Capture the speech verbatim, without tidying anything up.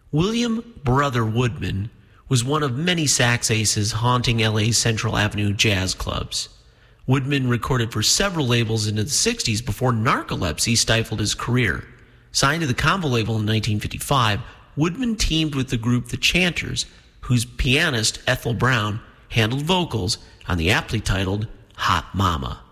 William Brother Woodman was one of many sax aces haunting L A's Central Avenue jazz clubs. Woodman recorded for several labels into the sixties before narcolepsy stifled his career. Signed to the Convo label in nineteen fifty-five, Woodman teamed with the group The Chanters, whose pianist Ethel Brown handled vocals on the aptly titled Hot Mama.